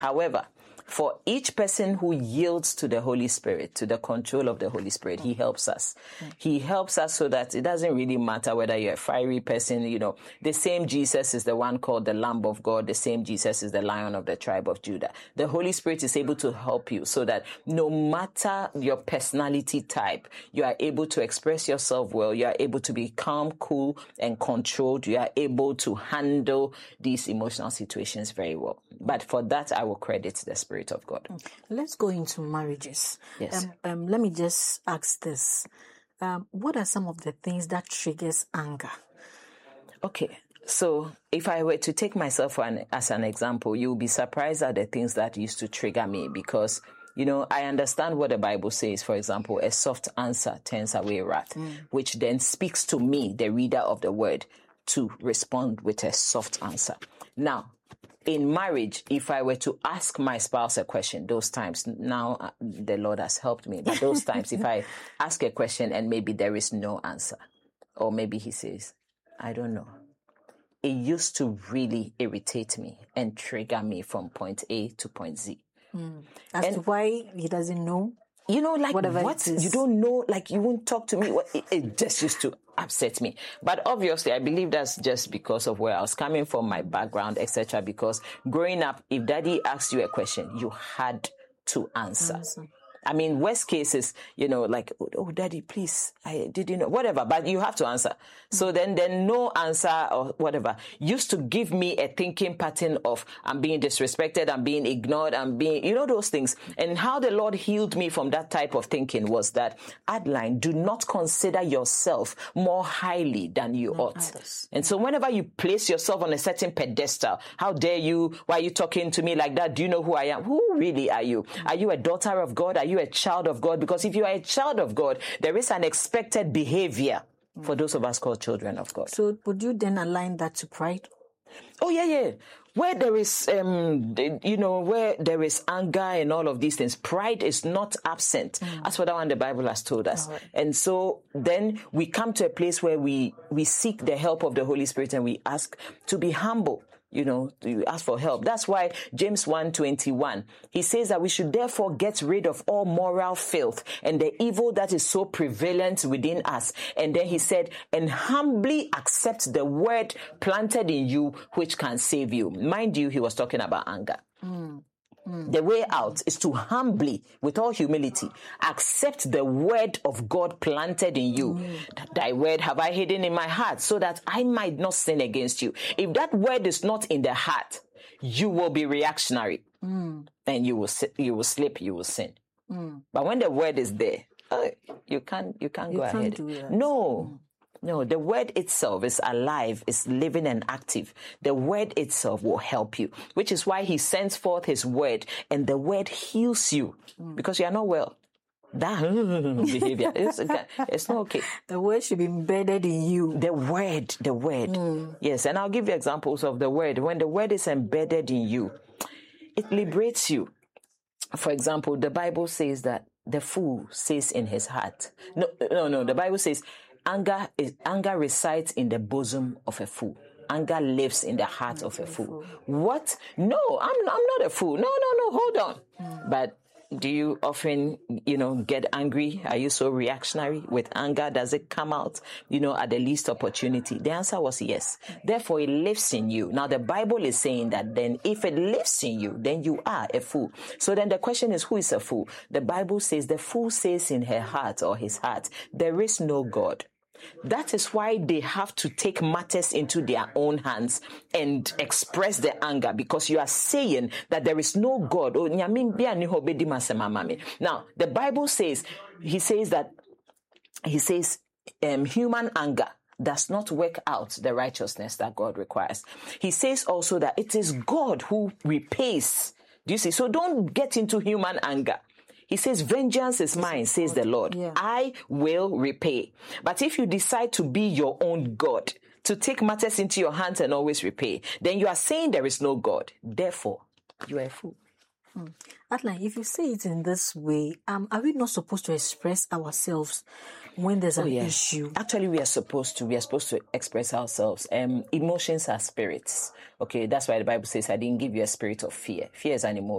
However, for each person who yields to the Holy Spirit, to the control of the Holy Spirit, he helps us. He helps us so that it doesn't really matter whether you're a fiery person, the same Jesus is the one called the Lamb of God. The same Jesus is the Lion of the tribe of Judah. The Holy Spirit is able to help you so that no matter your personality type, you are able to express yourself well. You are able to be calm, cool, and controlled. You are able to handle these emotional situations very well. But for that, I will credit the Spirit of God. Let's go into marriages. Yes. Let me just ask this. What are some of the things that triggers anger? Okay. So if I were to take myself as an example, you'll be surprised at the things that used to trigger me because, I understand what the Bible says. For example, a soft answer turns away wrath, which then speaks to me, the reader of the word, to respond with a soft answer. Now, in marriage, if I were to ask my spouse a question, those times, now the Lord has helped me, but those times if I ask a question and maybe there is no answer, or maybe he says, I don't know, it used to really irritate me and trigger me from point A to point Z. As to why he doesn't know? Whatever what? You don't know, you won't talk to me. It just used to upset me. But obviously, I believe that's just because of where I was coming from, my background, etc. Because growing up, if daddy asked you a question, you had to answer. I mean, worst cases, oh, daddy, please, I didn't know, whatever, but you have to answer. So then no answer or whatever used to give me a thinking pattern of I'm being disrespected, I'm being ignored, I'm being, those things. And how the Lord healed me from that type of thinking was that, Adeline, do not consider yourself more highly than you ought. Others. And so whenever you place yourself on a certain pedestal, how dare you, why are you talking to me like that? Do you know who I am? Who really are you? Are you a daughter of God? Are you a child of God? Because if you are a child of God, there is an expected behavior for those of us called children of God. So would you then align that to pride? Oh, yeah. Where there is, where there is anger and all of these things, pride is not absent. As for that one, the Bible has told us. Right. And so then we come to a place where we seek the help of the Holy Spirit and we ask to be humble. You ask for help. That's why James 1:21, he says that we should therefore get rid of all moral filth and the evil that is so prevalent within us. And then he said, and humbly accept the word planted in you, which can save you. Mind you, he was talking about anger. The way out is to humbly, with all humility, accept the word of God planted in you. Thy word have I hidden in my heart so that I might not sin against you. If that word is not in the heart, you will be reactionary and you will slip, you will sin. But when the word is there, you can't go ahead. Do that. No, the word itself is alive, is living and active. The word itself will help you, which is why he sends forth his word and the word heals you because you are not well. That behavior, it's not okay. The word should be embedded in you. The word. Yes, and I'll give you examples of the word. When the word is embedded in you, it liberates you. For example, the Bible says that the fool says in his heart. No, the Bible says, Anger resides in the bosom of a fool. Anger lives in the heart of a fool. What? No, I'm not a fool. No, hold on. But do you often, get angry? Are you so reactionary with anger? Does it come out, at the least opportunity? The answer was yes. Therefore, it lives in you. Now, the Bible is saying that then if it lives in you, then you are a fool. So then the question is, who is a fool? The Bible says the fool says in her heart or his heart, there is no God. That is why they have to take matters into their own hands and express their anger, because you are saying that there is no God. Now, the Bible says, human anger does not work out the righteousness that God requires. He says also that it is God who repays. Do you see? So don't get into human anger. He says, vengeance is mine, says the Lord. Yeah. I will repay. But if you decide to be your own God, to take matters into your hands and always repay, then you are saying there is no God. Therefore, you are a fool. Adeline, if you say it in this way, are we not supposed to express ourselves when there's an issue? Actually, we are supposed to express ourselves. Emotions are spirits. Okay, that's why the Bible says, I didn't give you a spirit of fear. Fear is an emotion.